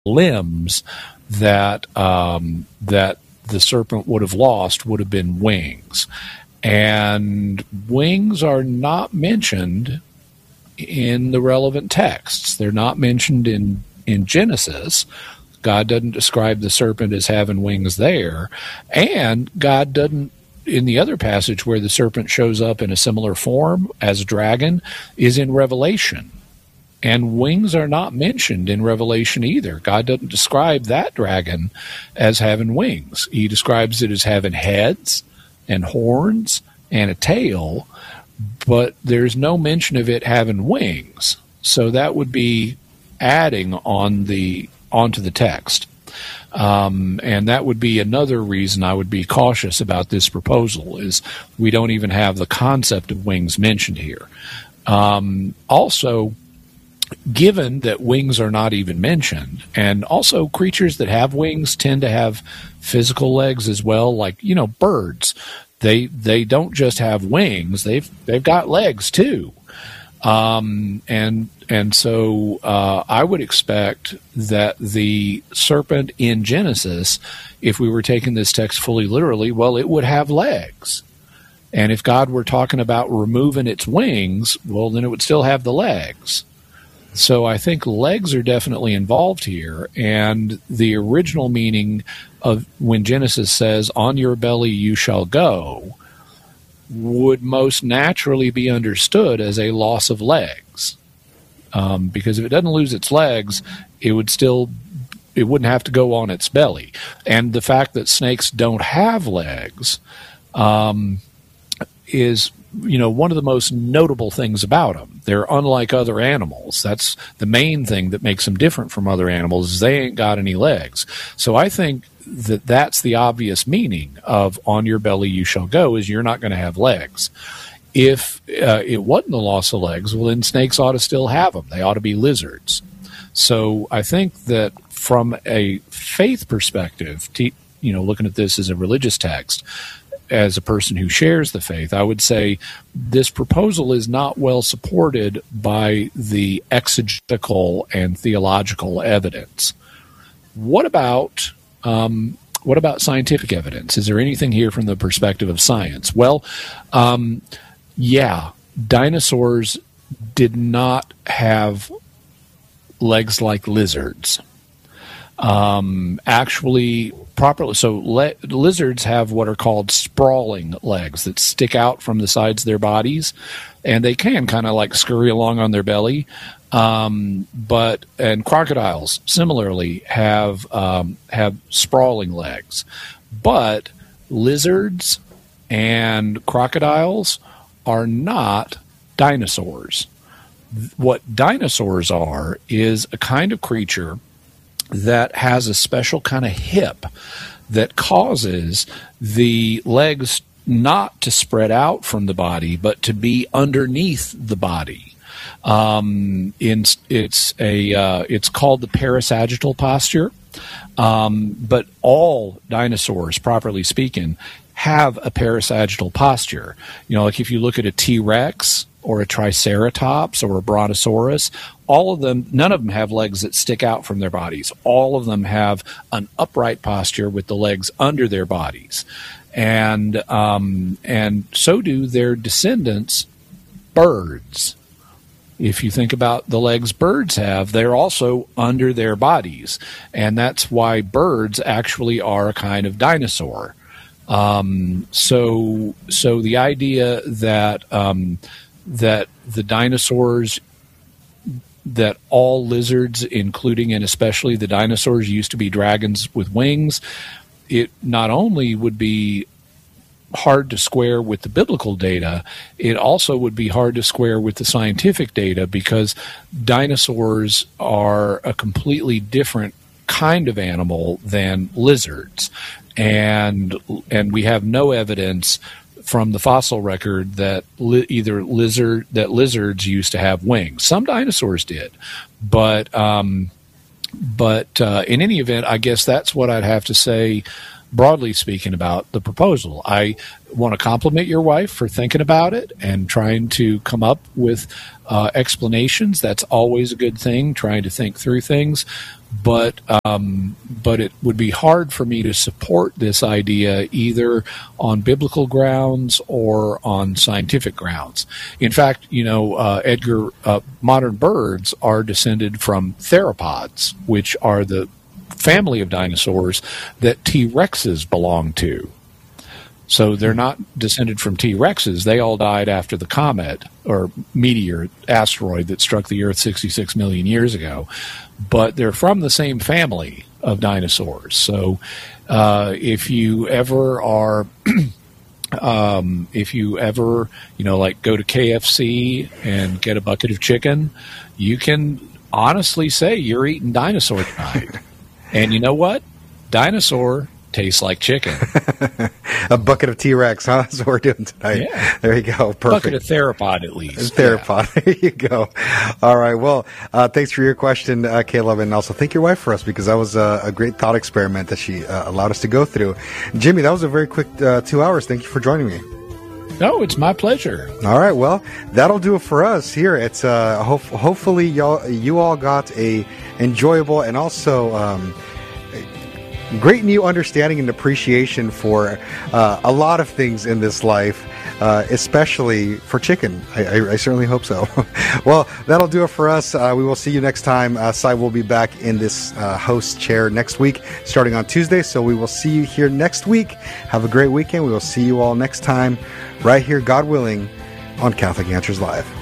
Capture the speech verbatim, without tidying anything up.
limbs that um, that the serpent would have lost would have been wings. And wings are not mentioned in the relevant texts. They're not mentioned in, in Genesis. God doesn't describe the serpent as having wings there. And God doesn't, in the other passage where the serpent shows up in a similar form as a dragon, is in Revelation. And wings are not mentioned in Revelation either. God doesn't describe that dragon as having wings. He describes it as having heads and horns and a tail, but there's no mention of it having wings. So that would be adding on the onto the text. Um, and that would be another reason I would be cautious about this proposal, is we don't even have the concept of wings mentioned here. Um, also, given that wings are not even mentioned, and also creatures that have wings tend to have physical legs as well, like, you know, birds. They they don't just have wings; they've they've got legs too, um, and and so uh, I would expect that the serpent in Genesis, if we were taking this text fully literally, well, it would have legs, and if God were talking about removing its wings, well, then it would still have the legs. So I think legs are definitely involved here, and the original meaning of when Genesis says, "On your belly you shall go," would most naturally be understood as a loss of legs. Um, because if it doesn't lose its legs, it would still, it wouldn't have to go on its belly. And the fact that snakes don't have legs um, is, you know, one of the most notable things about them. They're unlike other animals. That's the main thing that makes them different from other animals, is they ain't got any legs. So I think that that's the obvious meaning of "on your belly you shall go," is you're not going to have legs. If uh, it wasn't the loss of legs, well, then snakes ought to still have them. They ought to be lizards. So I think that from a faith perspective, te- you know, looking at this as a religious text, as a person who shares the faith, I would say this proposal is not well supported by the exegetical and theological evidence. What about um, what about scientific evidence? Is there anything here from the perspective of science? Well, um, yeah, dinosaurs did not have legs like lizards. Um, actually, properly, so le- lizards have what are called sprawling legs that stick out from the sides of their bodies, and they can kind of like scurry along on their belly. Um, but and crocodiles similarly have um, have sprawling legs, but lizards and crocodiles are not dinosaurs. What dinosaurs are is a kind of creature that has a special kind of hip that causes the legs not to spread out from the body, but to be underneath the body. Um, in, it's a uh, it's called the parasagittal posture, um, but all dinosaurs, properly speaking, have a parasagittal posture. You know, like if you look at a T-Rex or a Triceratops or a Brontosaurus, all of them, none of them have legs that stick out from their bodies. All of them have an upright posture with the legs under their bodies. And um, and so do their descendants, birds. If you think about the legs birds have, they're also under their bodies. And that's why birds actually are a kind of dinosaur. Um, so so the idea that um, that the dinosaurs, that all lizards, including and especially the dinosaurs, used to be dragons with wings, it not only would be hard to square with the biblical data, it also would be hard to square with the scientific data, because dinosaurs are a completely different kind of animal than lizards. And and we have no evidence from the fossil record that li- either lizard that lizards used to have wings. Some dinosaurs did, but um, but uh, in any event, I guess that's what I'd have to say, broadly speaking, about the proposal. I want to compliment your wife for thinking about it and trying to come up with uh, explanations. That's always a good thing, trying to think through things. but um, but it would be hard for me to support this idea either on biblical grounds or on scientific grounds. In fact, you know, uh, Edgar, uh, modern birds are descended from theropods, which are the family of dinosaurs that T-Rexes belong to. So they're not descended from T-Rexes. They all died after the comet or meteor asteroid that struck the Earth sixty-six million years ago. But they're from the same family of dinosaurs. So uh, if you ever are, um, if you ever, you know, like go to K F C and get a bucket of chicken, you can honestly say you're eating dinosaur tonight. And you know what? Dinosaur tastes like chicken. A bucket of T-Rex, huh? That's what we're doing tonight. Yeah. There you go. Perfect. Bucket of theropod, at least. Theropod. Yeah. There you go. All right. Well, uh, thanks for your question, uh, Caleb, and also thank your wife for us, because that was a, a great thought experiment that she uh, allowed us to go through. Jimmy, that was a very quick uh, two hours. Thank you for joining me. No, it's my pleasure. All right. Well, that'll do it for us here. It's uh, ho- hopefully y'all, you all got a enjoyable and also um, great new understanding and appreciation for uh, a lot of things in this life, uh, especially for chicken. I, I, I certainly hope so. Well, that'll do it for us. Uh, we will see you next time. Uh, Cy will be back in this uh, host chair next week, starting on Tuesday. So we will see you here next week. Have a great weekend. We will see you all next time, right here, God willing, on Catholic Answers Live.